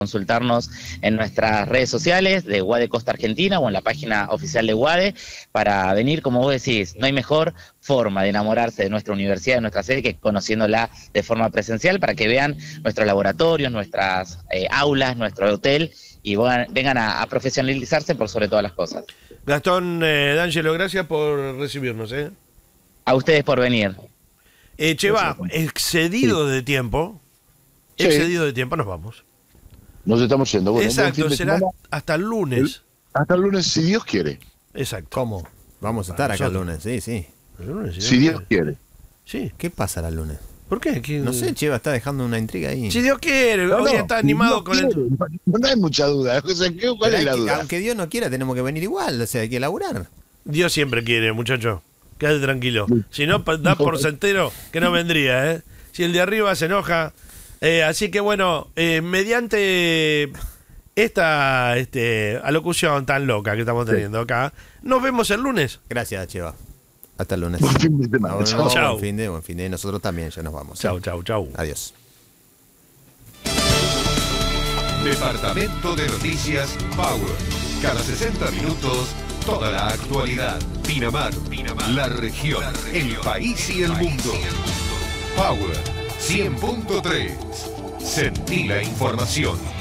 consultarnos en nuestras redes sociales de UADE Costa Argentina o en la página oficial de UADE para venir, como vos decís, no hay mejor forma de enamorarse de nuestra universidad, de nuestra sede, que conociéndola de forma presencial, para que vean nuestros laboratorios, nuestras aulas, nuestro hotel y vengan a profesionalizarse por sobre todas las cosas. Gastón D'Angelo, gracias por recibirnos. A ustedes por venir. Cheva, excedido de tiempo, nos vamos. Nos estamos yendo. Bueno, exacto, será hasta el lunes. Hasta el lunes, si Dios quiere. Exacto. ¿Cómo? Vamos a estar acá el lunes, sí. El lunes, si Dios quiere. Sí. ¿Qué pasará el lunes? ¿Por qué? No sé, Cheva está dejando una intriga ahí. Si Dios quiere, hoy está animado con el... No hay mucha duda. O sea, ¿cuál es la duda? Aunque Dios no quiera, tenemos que venir igual, o sea, hay que laburar. Dios siempre quiere, muchacho. Quédate tranquilo. Si no, da por sentero que no vendría, ¿eh? Si el de arriba se enoja... así que bueno, mediante esta alocución tan loca que estamos teniendo acá, nos vemos el lunes. Gracias, Cheva. Hasta el lunes. Buen fin de semana. Chao. Buen fin de. Nosotros también ya nos vamos. Chau. Adiós. Departamento de Noticias Power. Cada 60 minutos, toda la actualidad. Pinamar, la región, el país y el mundo. Power 100.3. Sentí la información.